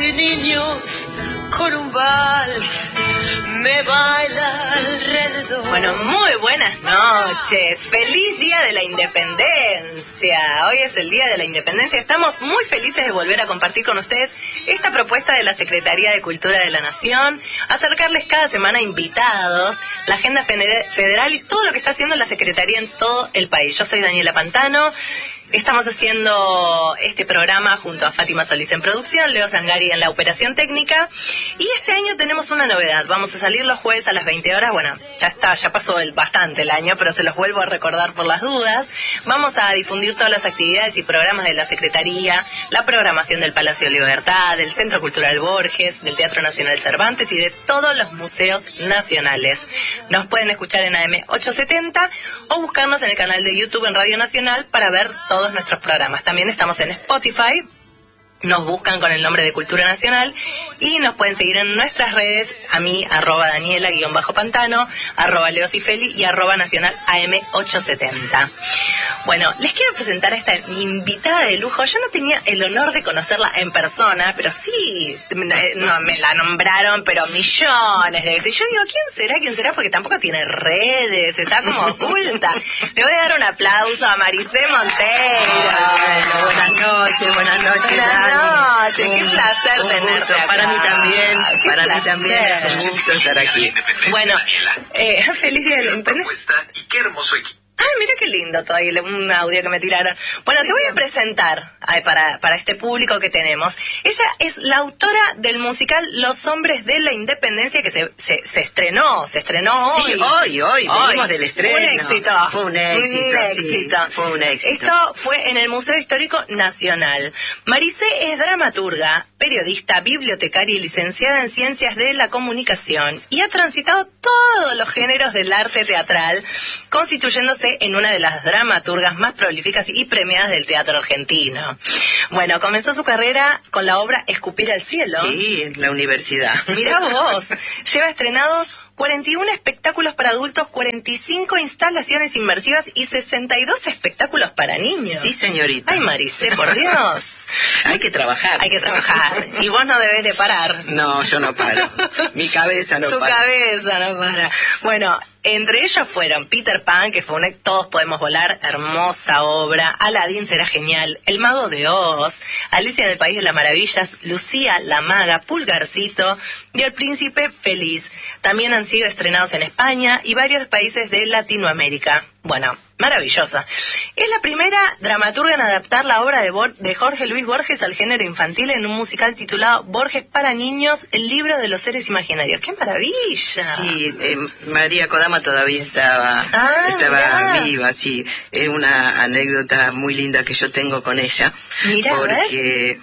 y niños con un vals me baila alrededor. Bueno, muy buenas noches. Feliz Día de la Independencia. Hoy es el Día de la Independencia. Estamos muy felices de volver a compartir con ustedes esta propuesta de la Secretaría de Cultura de la Nación, acercarles cada semana invitados, la agenda federal y todo lo que está haciendo la Secretaría en todo el país. Yo soy Daniela Pantano. Estamos haciendo este programa junto a Fátima Solís en producción, Leo Sangari en la operación técnica, y este año tenemos una novedad. Vamos a salir los jueves a las 20 horas. Bueno, ya pasó bastante el año, pero se los vuelvo a recordar por las dudas. Vamos a difundir todas las actividades y programas de la Secretaría, la programación del Palacio de Libertad, del Centro Cultural Borges, del Teatro Nacional Cervantes y de todos los museos nacionales. Nos pueden escuchar en AM 870 o buscarnos en el canal de YouTube en Radio Nacional para ver todos nuestros programas. También estamos en Spotify. Nos buscan con el nombre de Cultura Nacional y nos pueden seguir en nuestras redes, a mí, @Daniela_Pantano, @Leosifeli y @Nacional AM870. Bueno, les quiero presentar a esta invitada de lujo. Yo no tenía el honor de conocerla en persona, pero sí, me la nombraron, pero millones de veces. Yo digo, ¿quién será? Porque tampoco tiene redes, está como oculta. Le voy a dar un aplauso a Maricé Monteiro. Buenas noches, Buenas noches, qué placer tenerte acá. Para mí también es un gusto estar aquí. Bueno, feliz Día de la Independencia. Y qué hermoso equipo. Ay, mira qué lindo todavía un audio que me tiraron. Bueno, te voy a presentar para este público que tenemos. Ella es la autora del musical Los Hombres de la Independencia, que se estrenó hoy. Sí, hoy, venimos del estreno. Fue un éxito. Esto fue en el Museo Histórico Nacional. Maricé es dramaturga, periodista, bibliotecaria y licenciada en Ciencias de la Comunicación, y ha transitado todos los géneros del arte teatral, constituyéndose en una de las dramaturgas más prolíficas y premiadas del teatro argentino. Bueno, comenzó su carrera con la obra Escupir al Cielo. Sí, en la universidad. Mirá vos, lleva estrenados 41 espectáculos para adultos, 45 instalaciones inmersivas y 62 espectáculos para niños. Sí, señorita. Ay, Maricé, por Dios. Hay que trabajar. Y vos no debés de parar. No, yo no paro. Mi cabeza no para. Tu cabeza no para. Bueno, entre ellos fueron Peter Pan, que fue Todos Podemos Volar, hermosa obra, Aladín será genial, El Mago de Oz, Alicia en el País de las Maravillas, Lucía la Maga, Pulgarcito y El Príncipe Feliz. También han sido estrenados en España y varios países de Latinoamérica. Bueno, maravillosa. Es la primera dramaturga en adaptar la obra de Jorge Luis Borges al género infantil en un musical titulado Borges para niños, el libro de los seres imaginarios. ¡Qué maravilla! Sí, María Kodama todavía estaba viva, sí. Es una anécdota muy linda que yo tengo con ella. Mira, porque,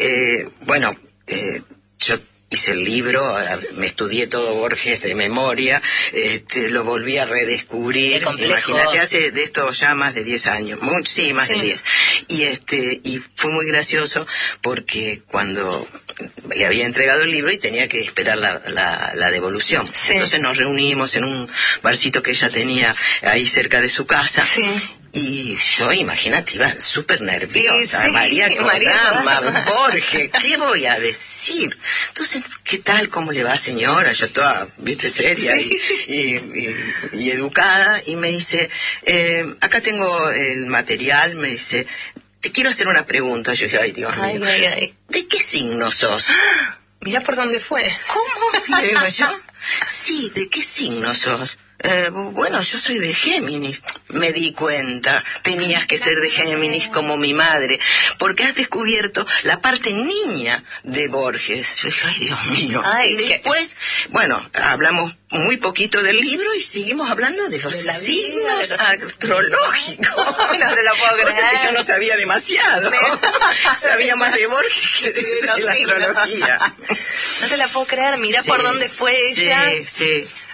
yo hice el libro, me estudié todo Borges de memoria, lo volví a redescubrir. Imagínate, hace de esto ya más de 10 años, más de 10. Y fue muy gracioso porque cuando le había entregado el libro y tenía que esperar la devolución. Sí. Entonces nos reunimos en un barcito que ella tenía ahí cerca de su casa. Sí. Y yo, imagínate, iba súper nerviosa. Sí, María Kodama, Borges, ¿qué voy a decir? Entonces, ¿qué tal? ¿Cómo le va, señora? Yo toda, seria y educada. Y me dice, acá tengo el material, me dice, te quiero hacer una pregunta. Yo dije, ay, Dios mío. ¿De qué signo sos? Mirá por dónde fue. ¿Cómo? Le digo yo. Sí, ¿de qué signo sos? Bueno, yo soy de Géminis. Me di cuenta, tenías que ser de Géminis como mi madre, porque has descubierto la parte niña de Borges. Yo dije, ay, Dios mío. Y después, hablamos muy poquito del libro y seguimos hablando de los signos astrológicos. No te lo puedo creer. Cosa que yo no sabía demasiado. Sabía más de Borges que de la astrología. No te la puedo creer, mirá por dónde fue ella. Sí.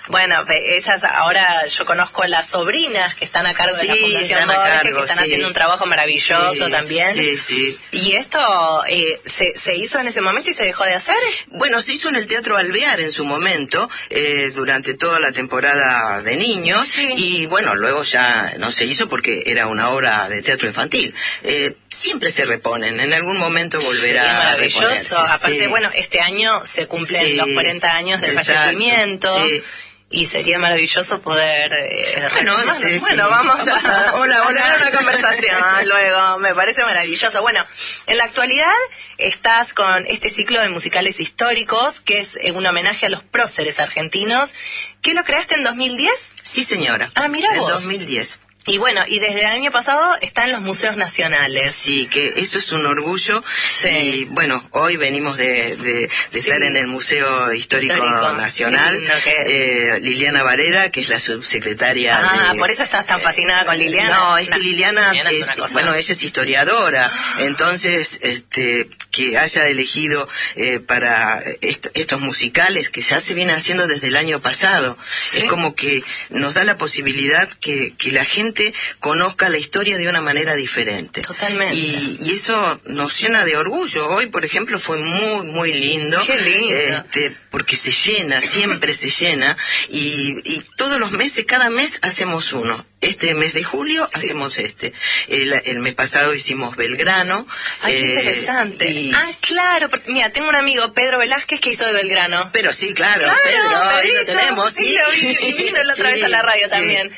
Bueno, ellas ahora, yo conozco a las sobrinas que están a cargo de la Fundación Borges, que están haciendo un trabajo maravilloso también. Sí. ¿Y esto se hizo en ese momento y se dejó de hacer? Bueno, se hizo en el Teatro Alvear en su momento, durante toda la temporada de niños, y bueno, luego ya no se hizo porque era una obra de teatro infantil. Siempre se reponen, en algún momento volverá a reponerse. Maravilloso, aparte, bueno, este año se cumplen los 40 años del fallecimiento. Y sería maravilloso poder... vamos a hola, una conversación luego, me parece maravilloso. Bueno, en la actualidad estás con este ciclo de musicales históricos, que es un homenaje a los próceres argentinos, que lo creaste en 2010. Sí, señora. Ah, mira vos. En 2010. Y bueno, y desde el año pasado está en los museos nacionales. Sí, que eso es un orgullo. Sí. Y bueno, hoy venimos de estar en el Museo Histórico Nacional. Liliana Varela, que es la subsecretaria. Por eso estás tan fascinada con Liliana. No, es que Liliana bueno, ella es historiadora. Entonces, que haya elegido para estos musicales que ya se vienen haciendo desde el año pasado. ¿Sí? Es como que nos da la posibilidad que la gente conozca la historia de una manera diferente. Totalmente. Y eso nos llena de orgullo. Hoy, por ejemplo, fue muy, muy lindo. Qué lindo. Porque se llena, siempre se llena. Y todos los meses, cada mes hacemos uno. Este mes de julio hacemos el mes pasado hicimos Belgrano. Ay, qué interesante. Claro, mira, tengo un amigo, Pedro Velázquez, que hizo de Belgrano. Pero sí, claro, Pedro, ahí lo tenemos, sí. Y vino la otra vez a la radio también.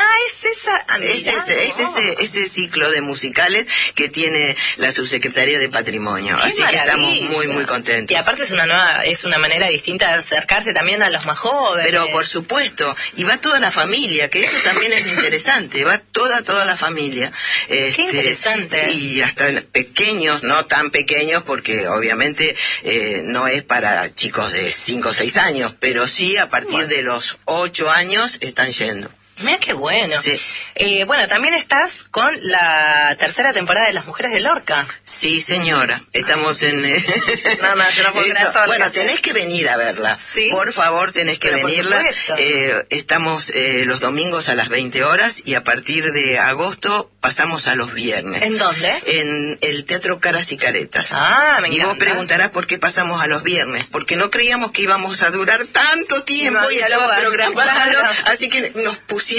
Es ese ciclo de musicales que tiene la Subsecretaría de Patrimonio. Así que estamos muy, muy contentos. Y aparte es una manera distinta de acercarse también a los más jóvenes. Pero por supuesto, y va toda la familia, que eso también es interesante, va toda la familia. Qué interesante. Y hasta pequeños, no tan pequeños, porque obviamente no es para chicos de 5 o 6 años, pero sí a partir de los 8 años están yendo. Mira qué bueno. Sí. Bueno, también estás con la tercera temporada de Las Mujeres de Lorca. Sí, señora. Estamos en... yo no puedo creer todo. Bueno, tenés que venir a verla. ¿Sí? Por favor, tenés que venirla. Estamos los domingos a las 20 horas y a partir de agosto pasamos a los viernes. ¿En dónde? En el Teatro Caras y Caretas. Me encanta. Y vos preguntarás por qué pasamos a los viernes. Porque no creíamos que íbamos a durar tanto tiempo y estaba programado. Así que nos pusimos